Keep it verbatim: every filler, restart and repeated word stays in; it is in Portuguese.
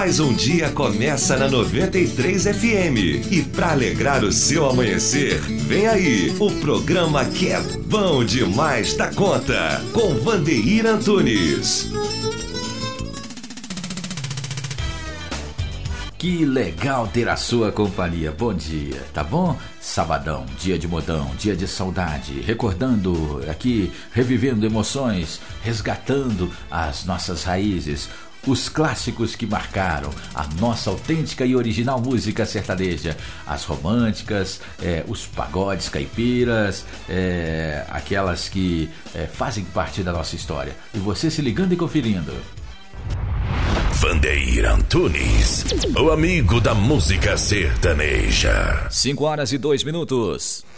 Mais um dia começa na noventa e três F M. E para alegrar o seu amanhecer, vem aí o programa que é bom demais da conta, com Vandeir Antunes. Que legal ter a sua companhia. Bom dia, tá bom? Sabadão, dia de modão, dia de saudade, recordando aqui, revivendo emoções, resgatando as nossas raízes, os clássicos que marcaram a nossa autêntica e original música sertaneja, as românticas, é, os pagodes caipiras, é, aquelas que é, fazem parte da nossa história. E você se ligando e conferindo. Vandeir Antunes, o amigo da música sertaneja. cinco horas e dois minutos.